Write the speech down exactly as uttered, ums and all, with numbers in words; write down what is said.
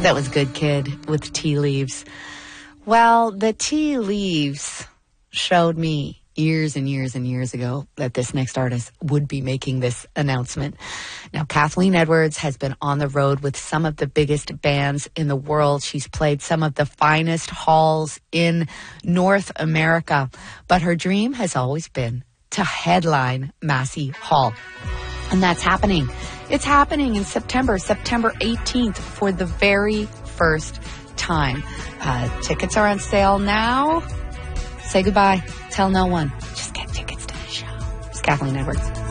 That was Good Kid with Tea Leaves. Well, the tea leaves showed me years and years and years ago that this next artist would be making this announcement. Now, Kathleen Edwards has been on the road with some of the biggest bands in the world. She's played some of the finest halls in North America. But her dream has always been to headline Massey Hall. And that's happening. It's happening in September, September eighteenth, for the very first time. Uh, tickets are on sale now. Say goodbye. Tell no one. Just get tickets to the show. It's Kathleen Edwards.